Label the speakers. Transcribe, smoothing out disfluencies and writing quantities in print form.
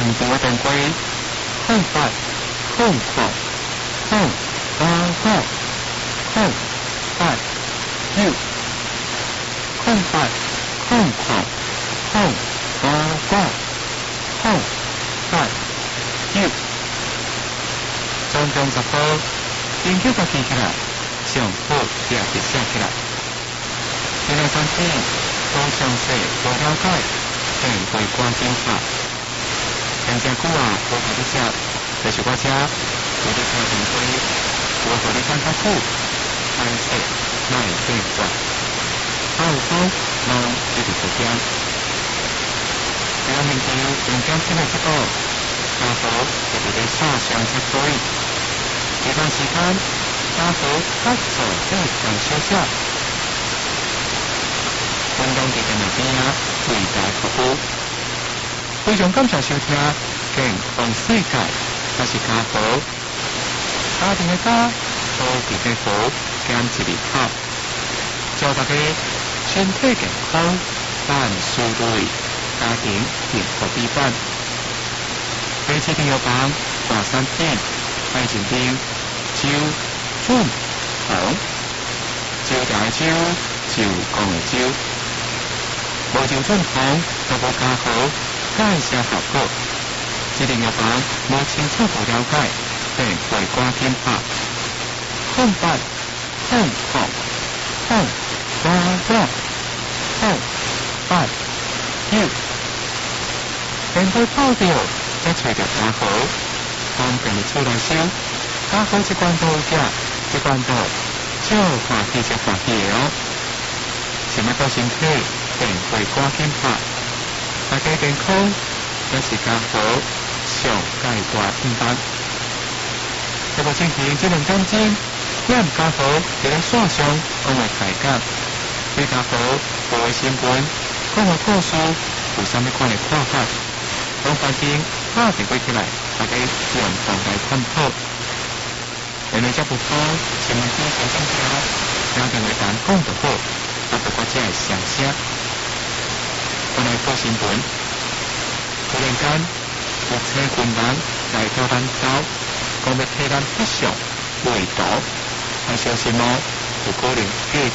Speaker 1: 面部嘅动规，空白、空空、空花花、空白、U、空白、空空、空花花、空白、U。总共10步，研究家记起来，上好也是写起来。这两产品都详细无了解，便会关键化。真正久啊，无互你写，就是我这有你写成规，无互你看较久，歹势莫变化。好好忙一直不惊。这个面条用减轻的速度，家伙就伫咧刷上才可以。这段时间，家伙较做非常小小。运动伫电脑边啊，为大家服务。非常感谢收听健康世界，我是家宝。家庭的家，福气的福，减一日好。祝大家身体健康，万事如意，家庭幸福美满。每次订药房挂3点，爱情丁、酒、准、红，酒店的酒，酒讲的酒。无酒准红，都无加好，介绍效果。这订药房无清楚无了解，便会赶紧拍。空白、空空、空花花、空白、U。便会泡掉，再找到加好，方便你出来烧。加好这罐头价，这罐头少欢喜才欢喜的哦。想要到身体，便会赶紧拍。大家健康，也是加好上介大应当。这个进行这2点钟，咱加好伫咧线上讲的大家，对加好报的新闻、讲的故事有啥物款的看法？当环境打电话起来，大家共同来探讨。因为这不好，新闻天上上条，打电话单讲就好，啊不过只会上声。我来报新闻，突然间有车军人来到咱家，讲要替咱拍相、围堵，还小心哦，有可能假